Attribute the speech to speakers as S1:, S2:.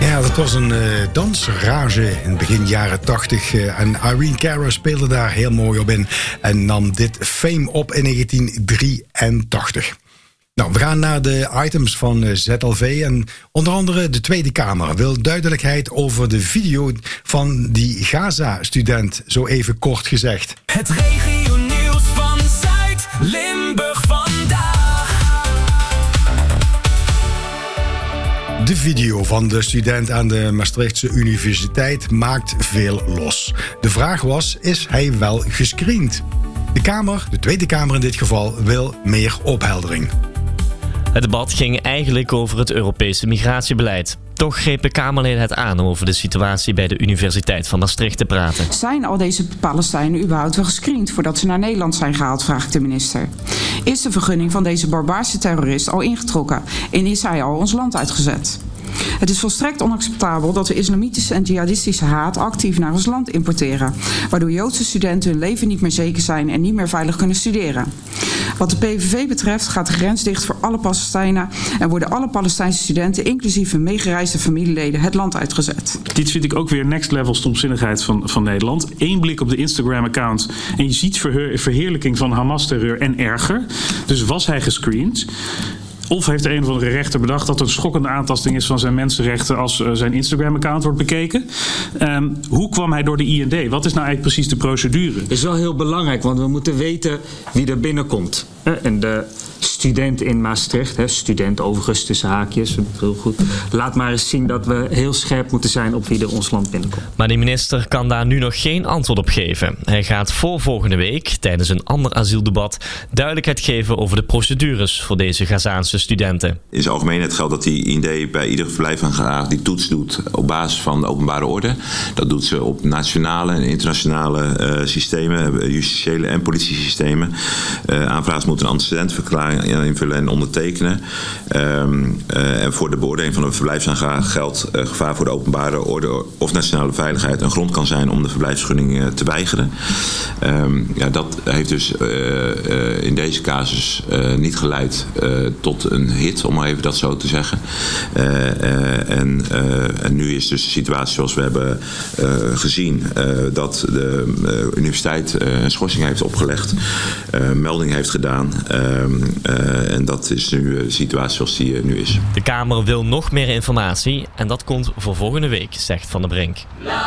S1: Ja, dat was een dansrage in begin jaren 80. En Irene Cara speelde daar heel mooi op in. En nam dit Fame op in 1983. Nou, we gaan naar de items van ZLV. En onder andere de Tweede Kamer wil duidelijkheid over de video van die Gaza-student. Zo even kort gezegd.
S2: Het regionieuws van Zuid-Limburg vandaag.
S1: De video van de student aan de Maastrichtse Universiteit maakt veel los. De vraag was, is hij wel gescreend? De Tweede Kamer in dit geval, wil meer opheldering.
S3: Het debat ging eigenlijk over het Europese migratiebeleid. Toch grepen Kamerleden het aan om over de situatie bij de Universiteit van Maastricht te praten.
S4: Zijn al deze Palestijnen überhaupt wel gescreend voordat ze naar Nederland zijn gehaald, vraagt de minister. Is de vergunning van deze barbaarse terrorist al ingetrokken en is hij al ons land uitgezet? Het is volstrekt onacceptabel dat we islamitische en jihadistische haat actief naar ons land importeren, waardoor Joodse studenten hun leven niet meer zeker zijn en niet meer veilig kunnen studeren. Wat de PVV betreft gaat de grens dicht voor alle Palestijnen en worden alle Palestijnse studenten, inclusief hun meegereisde familieleden, het land uitgezet.
S5: Dit vind ik ook weer next level stomzinnigheid van Nederland. Eén blik op de Instagram-account en je ziet verheerlijking van Hamas-terreur en erger. Dus was hij gescreend? Of heeft een of andere rechter bedacht dat het een schokkende aantasting is van zijn mensenrechten als zijn Instagram-account wordt bekeken? Hoe kwam hij door de IND? Wat is nou eigenlijk precies de procedure?
S6: Het is wel heel belangrijk, want we moeten weten wie er binnenkomt. En de student in Maastricht, student overigens tussen haakjes, heel goed. Laat maar eens zien dat we heel scherp moeten zijn op wie er ons land binnenkomt.
S3: Maar de minister kan daar nu nog geen antwoord op geven. Hij gaat voor volgende week, tijdens een ander asieldebat, duidelijkheid geven over de procedures voor deze Gazaanse studenten.
S7: In zijn algemeenheid geldt dat die IND bij ieder verblijf aan Gaza die toets doet op basis van de openbare orde. Dat doet ze op nationale en internationale systemen, justitiële en politiesystemen. Aanvragers moeten een antecedentenverklaring invullen en ondertekenen. En voor de beoordeling van een verblijfsaanvraag geldt gevaar voor de openbare orde of nationale veiligheid een grond kan zijn om de verblijfsvergunning te weigeren. Dat heeft dus in deze casus niet geleid tot een hit, om maar even dat zo te zeggen. En nu is dus de situatie zoals we hebben gezien, dat de universiteit een schorsing heeft opgelegd, melding heeft gedaan. En dat is nu de situatie zoals die nu is.
S3: De Kamer wil nog meer informatie en dat komt voor volgende week, zegt Van der Brink.